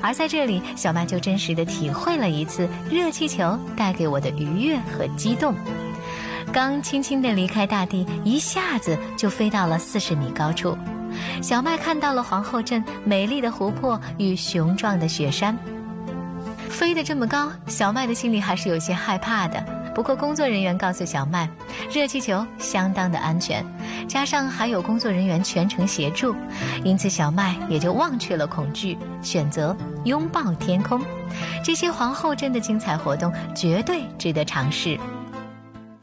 而在这里，小麦就真实地体会了一次热气球带给我的愉悦和激动。刚轻轻地离开大地，一下子就飞到了40米高处。小麦看到了皇后镇美丽的湖泊与雄壮的雪山。飞得这么高，小麦的心里还是有些害怕的。不过工作人员告诉小麦，热气球相当的安全，加上还有工作人员全程协助，因此小麦也就忘却了恐惧，选择拥抱天空。这些皇后镇的精彩活动绝对值得尝试。